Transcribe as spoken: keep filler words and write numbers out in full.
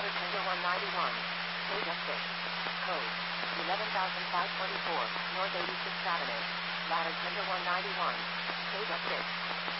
ladder tender one ninety-one, data six, code eleven thousand five twenty-four, North eighty-sixth Avenue, ladder tender one ninety-one, data six.